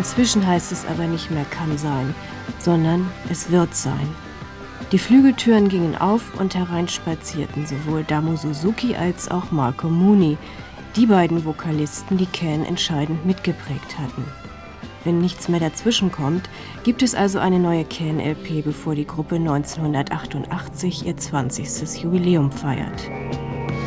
Inzwischen heißt es aber nicht mehr kann sein, sondern es wird sein. Die Flügeltüren gingen auf und herein spazierten sowohl Damo Suzuki als auch Marco Mooney, die beiden Vokalisten, die Can entscheidend mitgeprägt hatten. Wenn nichts mehr dazwischen kommt, gibt es also eine neue Can-LP, bevor die Gruppe 1988 ihr 20. Jubiläum feiert.